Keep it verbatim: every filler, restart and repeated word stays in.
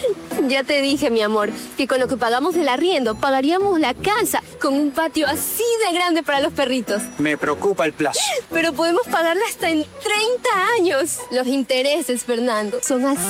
Ya te dije, mi amor, que con lo que pagamos del arriendo pagaríamos la casa con un patio así de grande para los perritos. Me preocupa el plazo. Pero podemos pagarla hasta en treinta años. Los intereses, Fernando, son así